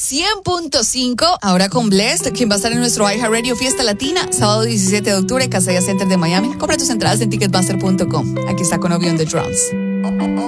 100.5, ahora con Blessed, quien va a estar en nuestro iHeartRadio Fiesta Latina, sábado 17 de octubre, Casella Center de Miami. Compra tus entradas en ticketmaster.com. Aquí está con Obi on the Drums.